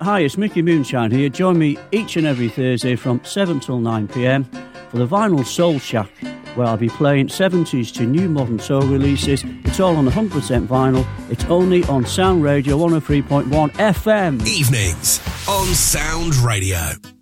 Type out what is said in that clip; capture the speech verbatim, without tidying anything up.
Hi, it's Mickey Moonshine here. Join me each and every Thursday from seven till nine p m for the Vinyl Soul Shack, where I'll be playing seventies to new modern soul releases. It's all on one hundred percent vinyl. It's only on Sound Radio one oh three point one F M. Evenings on Sound Radio.